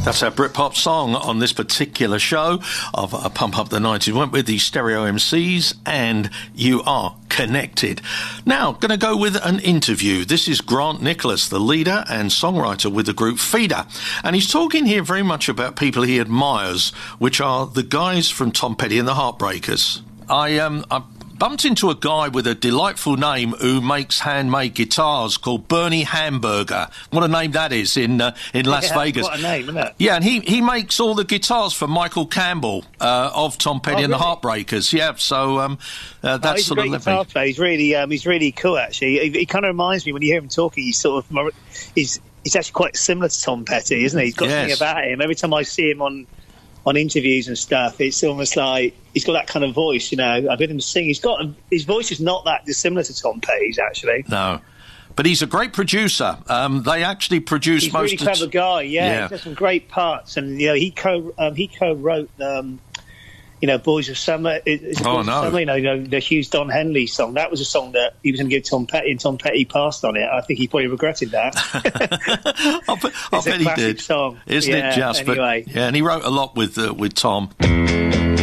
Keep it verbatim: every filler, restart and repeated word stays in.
That's our Britpop song on this particular show of uh, Pump Up the nineties. Went with the Stereo M Cs and You Are Connected. Now, going to go with an interview. This is Grant Nicholas, the leader and songwriter with the group Feeder. And he's talking here very much about people he admires, which are the guys from Tom Petty and the Heartbreakers. I, um, I bumped into a guy with a delightful name who makes handmade guitars called Bernie Hamburger. What a name that is in uh, in Las yeah, Vegas. What a name, isn't it? Yeah, and he, he makes all the guitars for Michael Campbell uh, of Tom Petty oh, and really? the Heartbreakers. Yeah, so um, uh, that's oh, he's sort a of great living. guitar player. He's really, um, he's really cool, actually. He, he kind of reminds me, when you hear him talking, he's sort of, more, he's, he's actually quite similar to Tom Petty, isn't he? He's got Yes. something about him. Every time I see him on on interviews and stuff, it's almost like he's got that kind of voice, you know. I've heard him sing. He's got a, his voice is not that dissimilar to Tom Petty's, actually. No, but he's a great producer. Um, they actually produce He's a most really of clever t- guy. Yeah, Yeah. he does some great parts, and you know he co um, he co-wrote um, you know Boys of Summer. It, it's Oh, Boys no. of Summer, you know, you know the Hughes Don Henley song. That was a song that he was going to give Tom Petty, and Tom Petty passed on it. I think he probably regretted that. I bet, I It's a bet he classic did. song. Isn't Yeah, it just? anyway. But, yeah, and he wrote a lot with uh, with Tom.